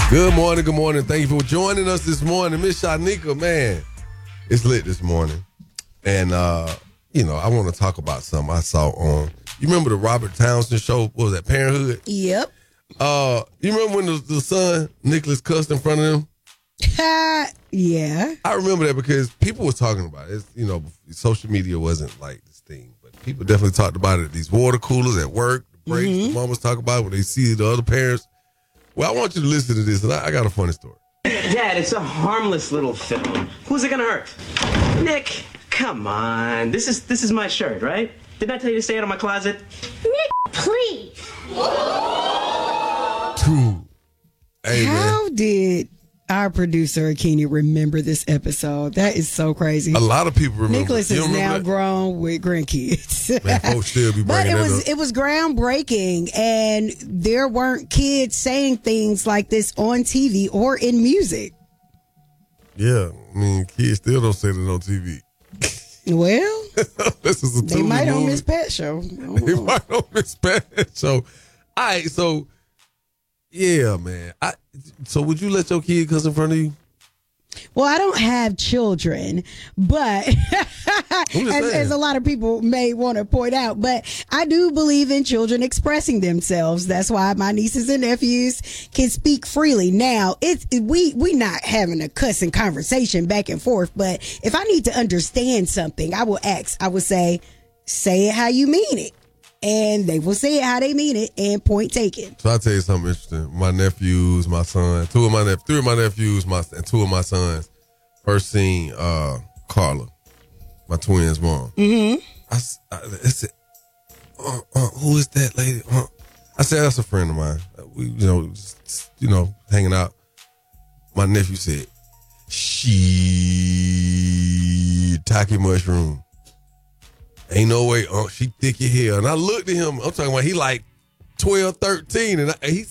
Good morning, good morning. Thank you for joining us this morning. Miss Shanika, man, it's lit this morning. And, I want to talk about something I saw on, you remember the Robert Townsend show? What was that, Parenthood? Yep. You remember when the son, Nicholas, cussed in front of him? Yeah. I remember that because people was talking about it. Social media wasn't like this thing, but people definitely talked about it at these water coolers at work, the breaks. The mamas talk about it when they see the other parents. Well, I want you to listen to this, and I got a funny story. Dad, it's a harmless little film. Who's it gonna hurt? Nick, come on. This is my shirt, right? Didn't I tell you to stay out of my closet? Nick, please. Hey, How did our producer Akini remember this episode? That is so crazy. A lot of people remember. Nicholas You is remember now that? grown with grandkids. Man, folks still be But bringing that up. it was groundbreaking, and there weren't kids saying things like this on TV or in music. Yeah, I mean, kids still don't say that on TV. Well, This is a they Tubi might on movie. Miss Pet Show. I don't They know. might on Miss Pet. So, all right, so, yeah, man. So would you let your kid cuss in front of you? Well, I don't have children, but as a lot of people may want to point out, but I do believe in children expressing themselves. That's why my nieces and nephews can speak freely. Now, we not having a cussing conversation back and forth, but if I need to understand something, I will ask. I will say it how you mean it. And they will say it how they mean it, and point taken. So I'll tell you something interesting. My nephews, my son, three of my nephews, and two of my sons first seen Carla, my twins' mom. Mm-hmm. I said, who is that lady? I said, that's a friend of mine. We, just, hanging out. My nephew said, she Taki Mushroom. Ain't no way, she thick as hell. And I looked at him, I'm talking about he like 12, 13, and he